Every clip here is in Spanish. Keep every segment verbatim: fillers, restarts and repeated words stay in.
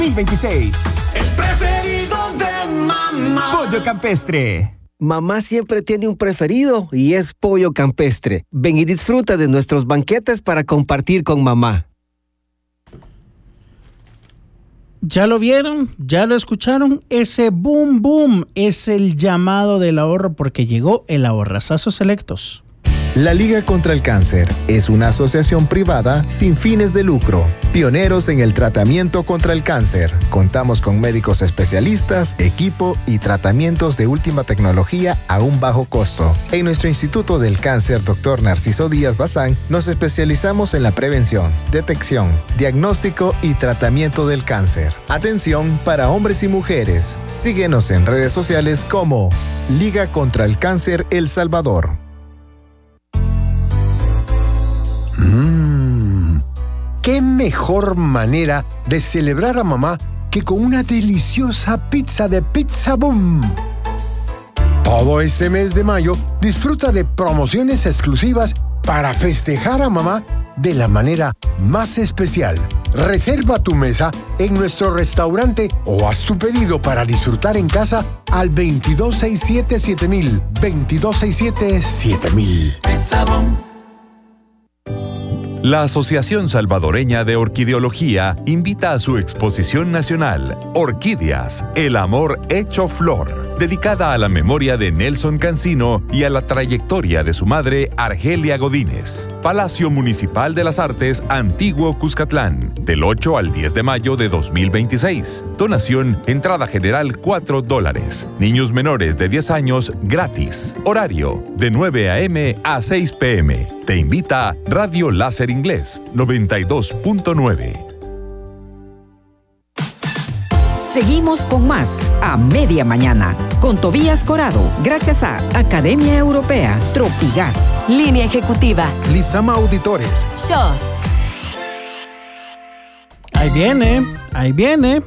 mil veintiséis. El preferido de mamá. Pollo Campestre. Mamá siempre tiene un preferido y es Pollo Campestre. Ven y disfruta de nuestros banquetes para compartir con mamá. ¿Ya lo vieron? ¿Ya lo escucharon? Ese boom boom es el llamado del ahorro porque llegó el Ahorrazazo Selectos. La Liga contra el Cáncer es una asociación privada sin fines de lucro, pioneros en el tratamiento contra el cáncer. Contamos con médicos especialistas, equipo y tratamientos de última tecnología a un bajo costo. En nuestro Instituto del Cáncer, doctor Narciso Díaz Bazán, nos especializamos en la prevención, detección, diagnóstico y tratamiento del cáncer. Atención para hombres y mujeres. Síguenos en redes sociales como Liga contra el Cáncer El Salvador. Mmm, qué mejor manera de celebrar a mamá que con una deliciosa pizza de Pizza Boom. Todo este mes de mayo disfruta de promociones exclusivas para festejar a mamá de la manera más especial. Reserva tu mesa en nuestro restaurante o haz tu pedido para disfrutar en casa al veintidós sesenta y siete siete mil. veintidós sesenta y siete siete mil. Pizza Boom. La Asociación Salvadoreña de Orquideología invita a su exposición nacional Orquídeas, el amor hecho flor, dedicada a la memoria de Nelson Cancino y a la trayectoria de su madre Argelia Godínez. Palacio Municipal de las Artes, Antiguo Cuscatlán, del ocho al diez de mayo de dos mil veintiséis. Donación, entrada general cuatro dólares. Niños menores de diez años gratis. Horario, de nueve a eme a seis pe eme. Te invita Radio Láser Inglés noventa y dos punto nueve. Seguimos con más a media mañana con Tobías Corado, gracias a Academia Europea, Tropigas, Línea Ejecutiva, Lisama Auditores, Shows. Ahí viene, ahí viene.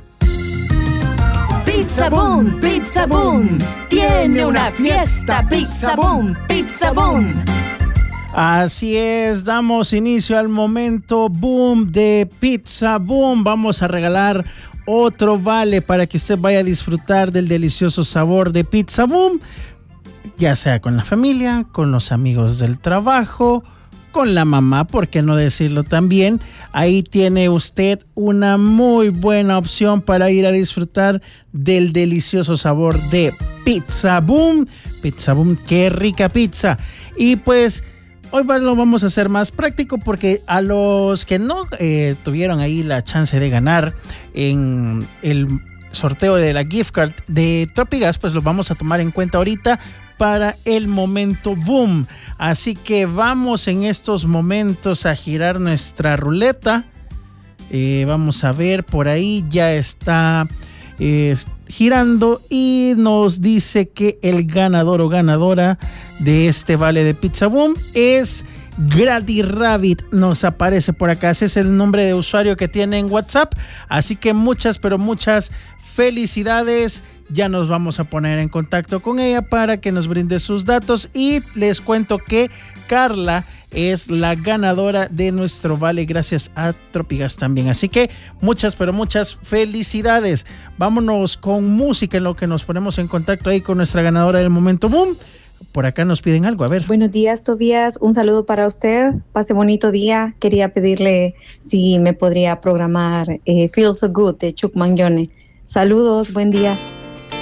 Pizza Boom, Pizza Boom. Tiene una fiesta, Pizza Boom, Pizza Boom. Así es, damos inicio al momento boom de Pizza Boom. Vamos a regalar otro vale para que usted vaya a disfrutar del delicioso sabor de Pizza Boom, ya sea con la familia, con los amigos del trabajo, con la mamá, por qué no decirlo también. Ahí tiene usted una muy buena opción para ir a disfrutar del delicioso sabor de Pizza Boom. Pizza Boom, qué rica pizza. Y pues hoy lo vamos a hacer más práctico porque a los que no eh, tuvieron ahí la chance de ganar en el sorteo de la gift card de Tropigas, pues lo vamos a tomar en cuenta ahorita para el momento boom. Así que vamos en estos momentos a girar nuestra ruleta. Eh, vamos a ver, por ahí ya está eh, girando y nos dice que el ganador o ganadora de este vale de Pizza Boom es Grady Rabbit. Nos aparece por acá, ese es el nombre de usuario que tiene en WhatsApp, así que muchas pero muchas felicidades. Ya nos vamos a poner en contacto con ella para que nos brinde sus datos y les cuento que Carla es la ganadora de nuestro vale gracias a Tropigas también. Así que muchas, pero muchas felicidades. Vámonos con música en lo que nos ponemos en contacto ahí con nuestra ganadora del momento boom. Por acá nos piden algo, a ver. Buenos días, Tobías. Un saludo para usted. Pase bonito día. Quería pedirle si me podría programar eh, Feel So Good de Chuck Mangione. Saludos, buen día.